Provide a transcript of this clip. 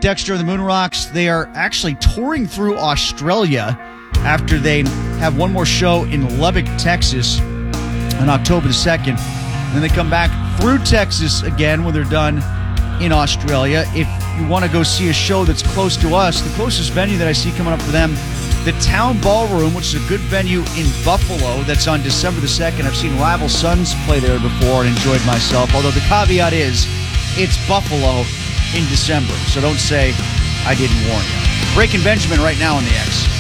Dexter of the Moon Rocks. They are actually touring through Australia after they have one more show in Lubbock, Texas on October the 2nd. Then they come back through Texas again when they're done in Australia. If you want to go see a show that's close to us, the closest venue that I see coming up for them, the Town Ballroom, which is a good venue in Buffalo. That's on December the 2nd. I've seen Rival Sons play there before and enjoyed myself, although the caveat is it's Buffalo in December, so don't say I didn't warn you. Breaking Benjamin right now on the X.